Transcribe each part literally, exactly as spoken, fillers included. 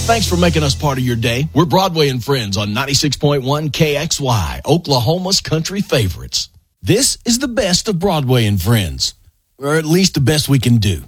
Thanks for making us part of your day. We're Broadway and Friends on ninety-six point one K X Y, Oklahoma's country favorites. This is the best of Broadway and Friends, or at least the best we can do.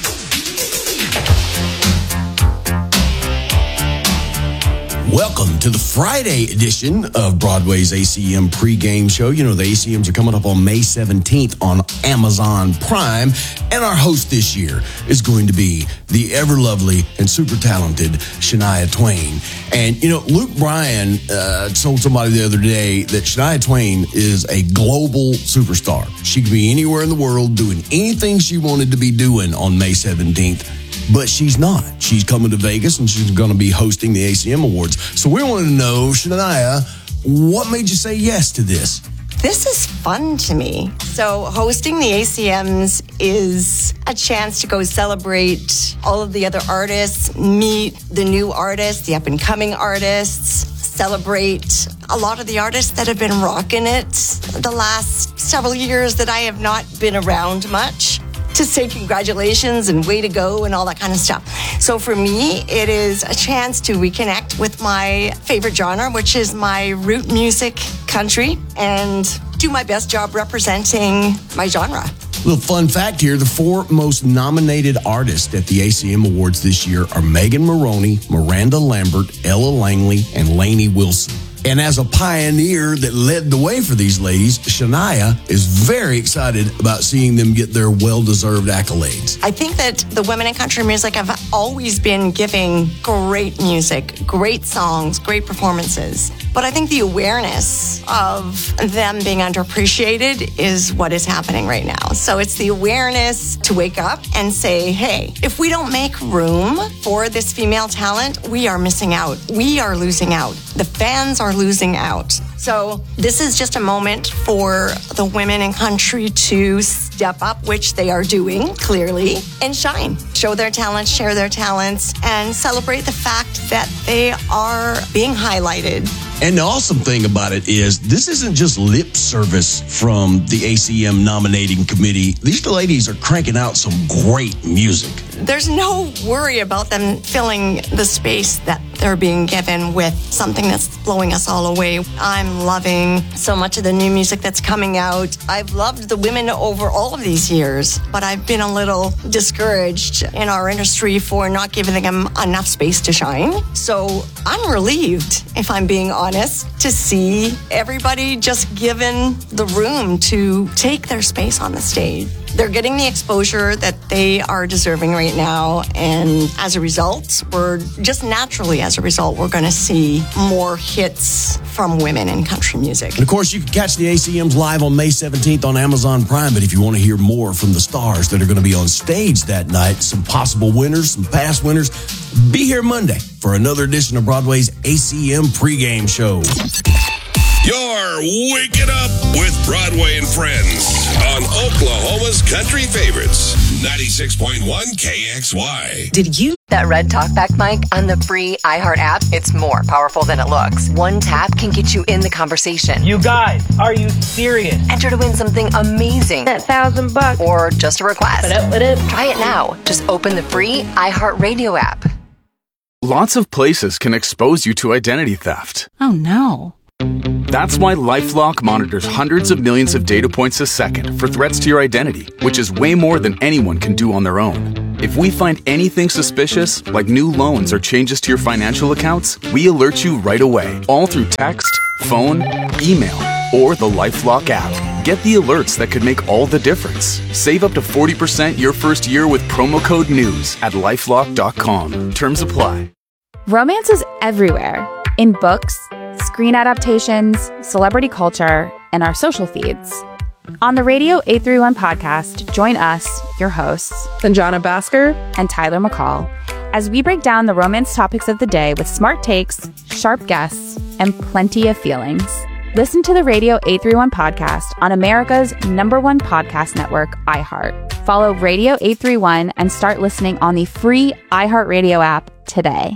Welcome to the Friday edition of Broadway's A C M pregame show. You know, the A C Ms are coming up on May seventeenth on Amazon Prime. And our host this year is going to be the ever-lovely and super talented Shania Twain. And, you know, Luke Bryan uh, told somebody the other day that Shania Twain is a global superstar. She could be anywhere in the world doing anything she wanted to be doing on May seventeenth. But she's not. She's coming to Vegas, and she's going to be hosting the A C M Awards. So we want to know, Shania, what made you say yes to this? This is fun to me. So hosting the A C Ms is a chance to go celebrate all of the other artists, meet the new artists, the up-and-coming artists, celebrate a lot of the artists that have been rocking it the last several years that I have not been around much. To say congratulations and way to go and all that kind of stuff. So for me, it is a chance to reconnect with my favorite genre, which is my root music, country, and do my best job representing my genre. Little fun fact here, the four most nominated artists at the A C M Awards this year are Megan Moroney, Miranda Lambert, Ella Langley, and Lainey Wilson. And as a pioneer that led the way for these ladies, Shania is very excited about seeing them get their well-deserved accolades. I think that the women in country music have always been giving great music, great songs, great performances. But I think the awareness of them being underappreciated is what is happening right now. So it's the awareness to wake up and say, hey, if we don't make room for this female talent, we are missing out. We are losing out. The fans are losing out. So this is just a moment for the women in country to step up, which they are doing clearly, and shine. Show their talents, share their talents, and celebrate the fact that they are being highlighted. And the awesome thing about it is this isn't just lip service from the A C M nominating committee. These ladies are cranking out some great music. There's no worry about them filling the space that they're being given with something that's blowing us all away. I'm loving so much of the new music that's coming out. I've loved the women over all of these years, but I've been a little discouraged in our industry for not giving them enough space to shine. So I'm relieved, if I'm being honest, to see everybody just given the room to take their space on the stage. They're getting the exposure that they are deserving right now. And as a result, we're just naturally, as a result, we're going to see more hits from women in country music. And of course, you can catch the A C Ms live on May seventeenth on Amazon Prime. But if you want to hear more from the stars that are going to be on stage that night, some possible winners, some past winners, be here Monday for another edition of Broadway's A C M pregame show. You're waking up with Broadway and Friends on Oklahoma's country favorites, ninety-six point one K X Y. Did you that Red Talkback mic on the free iHeart app? It's more powerful than it looks. One tap can get you in the conversation. You guys, are you serious? Enter to win something amazing. That thousand bucks. Or just a request. What up, what up? Try it now. Just open the free iHeart Radio app. Lots of places can expose you to identity theft. Oh no. That's why LifeLock monitors hundreds of millions of data points a second for threats to your identity, which is way more than anyone can do on their own. If we find anything suspicious, like new loans or changes to your financial accounts, we alert you right away, all through text, phone, email, or the LifeLock app. Get the alerts that could make all the difference. Save up to forty percent your first year with promo code NEWS at lifelock dot com. Terms apply. Romance is everywhere. In books, screen adaptations, celebrity culture, and our social feeds. On the Radio eight thirty-one podcast, join us, your hosts, Sanjana Bhaskar and Tyler McCall, as we break down the romance topics of the day with smart takes, sharp guests, and plenty of feelings. Listen to the Radio eight thirty-one podcast on America's number one podcast network, iHeart. Follow Radio eight thirty-one and start listening on the free iHeartRadio app today.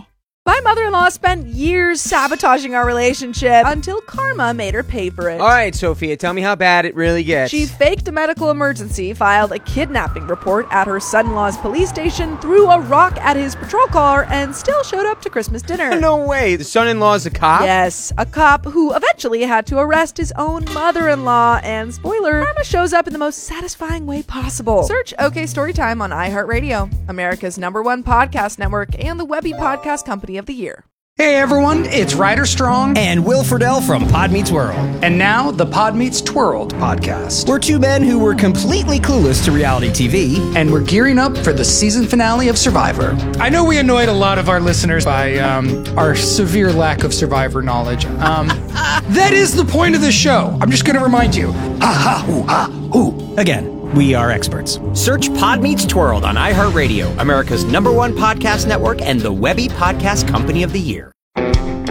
My mother-in-law spent years sabotaging our relationship until karma made her pay for it. All right, Sophia, tell me how bad it really gets. She faked a medical emergency, filed a kidnapping report at her son-in-law's police station, threw a rock at his patrol car, and still showed up to Christmas dinner. No way. The son-in-law's a cop? Yes, a cop who eventually had to arrest his own mother-in-law. And spoiler, karma shows up in the most satisfying way possible. Search OK Storytime on iHeartRadio, America's number one podcast network, and the Webby Podcast Company of the Year. Hey everyone, it's Ryder Strong and Will Friedle from Pod Meets World. And now the Pod Meets Twirled podcast. We're two men who were completely clueless to reality T V. And we're gearing up for the season finale of Survivor. I know we annoyed a lot of our listeners by um, our severe lack of Survivor knowledge. Um, that is the point of the show. I'm just going to remind you. Ha ha hoo ha hoo. Again, we are experts. Search Pod Meets Twirled on iHeartRadio, America's number one podcast network and the Webby Podcast Company of the Year.